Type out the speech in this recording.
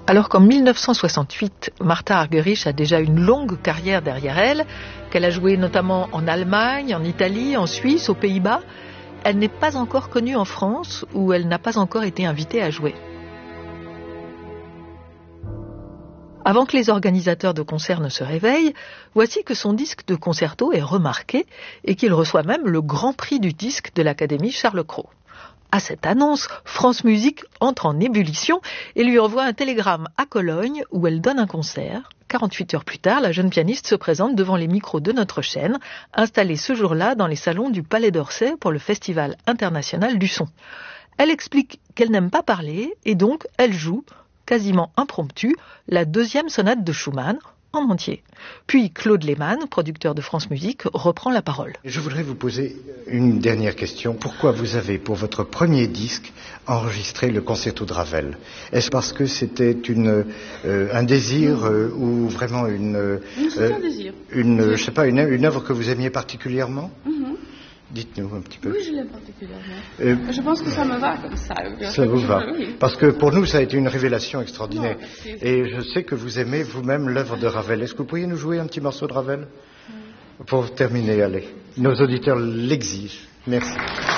Alors qu'en 1968, Martha Argerich a déjà une longue carrière derrière elle, qu'elle a joué notamment en Allemagne, en Italie, en Suisse, aux Pays-Bas, elle n'est pas encore connue en France où elle n'a pas encore été invitée à jouer. Avant que les organisateurs de concerts ne se réveillent, voici que son disque de concerto est remarqué et qu'il reçoit même le grand prix du disque de l'Académie Charles Cros. À cette annonce, France Musique entre en ébullition et lui envoie un télégramme à Cologne où elle donne un concert. 48 heures plus tard, la jeune pianiste se présente devant les micros de notre chaîne, installée ce jour-là dans les salons du Palais d'Orsay pour le Festival international du son. Elle explique qu'elle n'aime pas parler et donc elle joue, quasiment impromptue, la deuxième sonate de Schumann en entier. Puis Claude Lehmann, producteur de France Musique, reprend la parole. Je voudrais vous poser une dernière question. Pourquoi vous avez, pour votre premier disque, enregistré le concerto de Ravel? Est-ce parce que c'était un désir ou vraiment c'est un désir. Je sais pas, une œuvre que vous aimiez particulièrement? Dites-nous un petit peu. Oui, je l'aime particulièrement. Je pense que ça me va comme ça. Ça vous va. Oui. Parce que pour nous, ça a été une révélation extraordinaire. Non, et je sais que vous aimez vous-même l'œuvre de Ravel. Est-ce que vous pourriez nous jouer un petit morceau de Ravel? Pour terminer, allez. Nos auditeurs l'exigent. Merci.